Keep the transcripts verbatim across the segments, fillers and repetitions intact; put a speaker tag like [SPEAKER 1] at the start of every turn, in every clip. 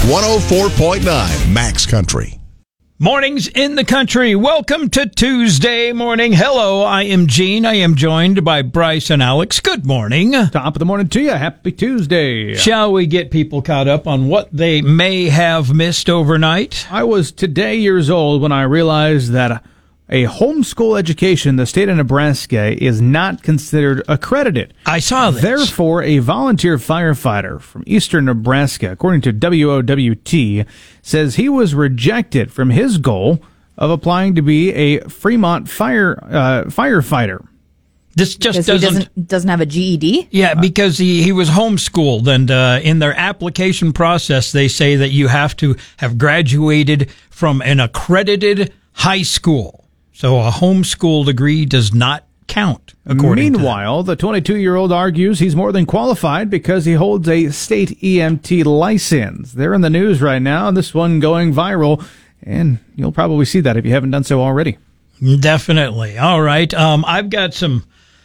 [SPEAKER 1] one oh four point nine Max Country.
[SPEAKER 2] Mornings in the country. Welcome to Tuesday morning. Hello, I am Gene. I am joined by Bryce and Alex. Good morning.
[SPEAKER 3] Top of the morning to you. Happy Tuesday.
[SPEAKER 2] Shall we get people caught up on what they may have missed overnight?
[SPEAKER 3] I was today years old when I realized that a homeschool education in the state of Nebraska is not considered accredited.
[SPEAKER 2] I saw this.
[SPEAKER 3] Therefore, a volunteer firefighter from eastern Nebraska, according to W O W T, says he was rejected from his goal of applying to be a Fremont fire uh, firefighter.
[SPEAKER 2] This just
[SPEAKER 4] because
[SPEAKER 2] doesn't,
[SPEAKER 4] he doesn't doesn't have a G E D?
[SPEAKER 2] Yeah, because he, he was homeschooled, and uh, in their application process, they say that you have to have graduated from an accredited high school. So a homeschool degree does not count, according
[SPEAKER 3] Meanwhile,
[SPEAKER 2] to
[SPEAKER 3] the twenty-two-year-old argues he's more than qualified because he holds a state E M T license. They're in the news right now, this one going viral, and you'll probably see that if you haven't done so already.
[SPEAKER 2] Definitely. All right. Um, I've got some,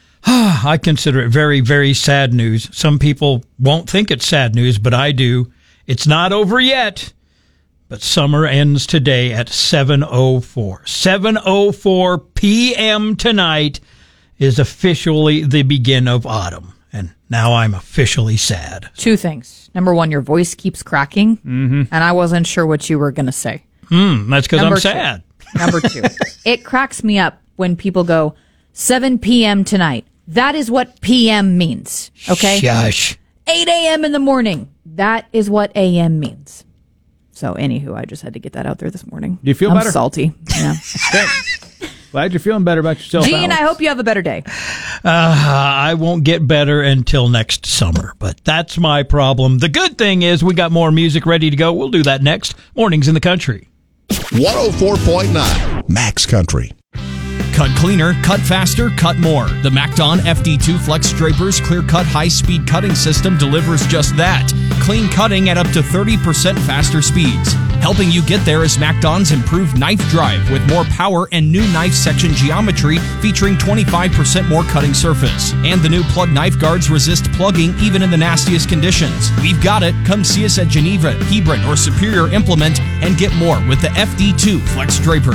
[SPEAKER 2] I consider it very, very sad news. Some people won't think it's sad news, but I do. It's not over yet. But summer ends today at seven oh four. seven oh four p.m. tonight is officially the begin of autumn. And now I'm officially sad.
[SPEAKER 4] Two things. Number one, your voice keeps cracking,
[SPEAKER 3] Mm-hmm.
[SPEAKER 4] and I wasn't sure what you were going to say.
[SPEAKER 2] Hmm, that's because I'm
[SPEAKER 4] Number
[SPEAKER 2] sad.
[SPEAKER 4] Two. Number two, it cracks me up when people go, seven p.m. tonight. That is what P M means, okay?
[SPEAKER 2] Shush.
[SPEAKER 4] eight a.m. in the morning. That is what A M means. So, anywho, I just had to get that out there this morning.
[SPEAKER 3] Do you feel
[SPEAKER 4] I'm
[SPEAKER 3] better?
[SPEAKER 4] salty. Yeah.
[SPEAKER 3] Glad you're feeling better about yourself,
[SPEAKER 4] Gene,
[SPEAKER 3] Alex.
[SPEAKER 4] I hope you have a better day.
[SPEAKER 2] Uh, I won't get better until next summer, but that's my problem. The good thing is we got more music ready to go. We'll do that next. Mornings in the country.
[SPEAKER 1] one oh four point nine Max Country.
[SPEAKER 5] Cut cleaner, cut faster, cut more. The MacDon F D two Flex Draper's clear-cut high-speed cutting system delivers just that. Clean cutting at up to thirty percent faster speeds. Helping you get there is MacDon's improved knife drive with more power and new knife section geometry featuring twenty-five percent more cutting surface. And the new plug knife guards resist plugging even in the nastiest conditions. We've got it. Come see us at Geneva, Hebron, or Superior Implement and get more with the F D two Flex Draper.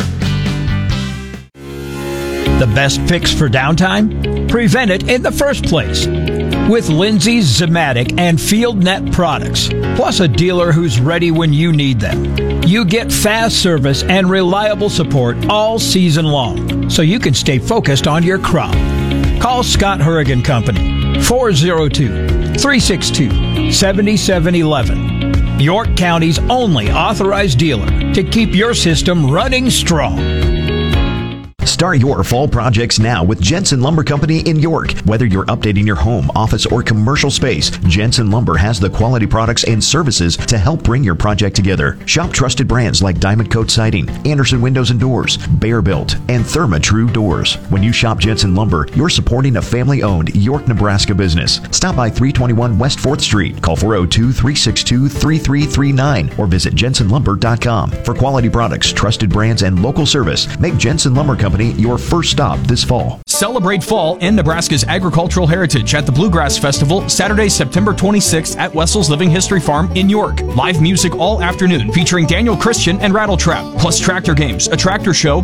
[SPEAKER 2] The best fix for downtime? Prevent it in the first place. With Lindsay's Zematic and FieldNet products, plus a dealer who's ready when you need them. You get fast service and reliable support all season long, so you can stay focused on your crop. Call Scott Hurrigan Company, four oh two, three six two, seven seven one one. York County's only authorized dealer to keep your system running strong.
[SPEAKER 6] Start your fall projects now with Jensen Lumber Company in York. Whether you're updating your home, office, or commercial space, Jensen Lumber has the quality products and services to help bring your project together. Shop trusted brands like Diamond Coat Siding, Anderson Windows and Doors, Bear Built, and ThermaTrue Doors. When you shop Jensen Lumber, you're supporting a family-owned York, Nebraska business. Stop by three twenty-one West fourth Street. Call four oh two, three six two, three three three nine or visit jensen lumber dot com. For quality products, trusted brands, and local service, make Jensen Lumber Company your first stop this fall.
[SPEAKER 5] Celebrate fall and Nebraska's agricultural heritage at the Bluegrass Festival, Saturday, September twenty-sixth at Wessel's Living History Farm in York. Live music all afternoon featuring Daniel Christian and Rattletrap, plus tractor games, a tractor show,